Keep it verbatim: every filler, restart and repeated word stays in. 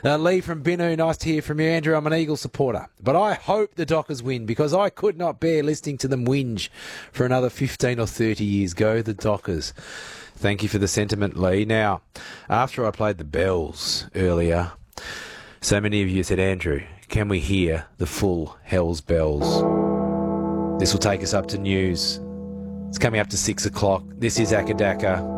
Uh, Lee from Binu, nice to hear from you. Andrew, I'm an Eagle supporter, but I hope the Dockers win because I could not bear listening to them whinge for another fifteen or thirty years. Go the Dockers. Thank you for the sentiment, Lee. Now, after I played the bells earlier, so many of you said, Andrew, can we hear the full Hell's Bells? This will take us up to news. It's coming up to six o'clock. This is Akadaka.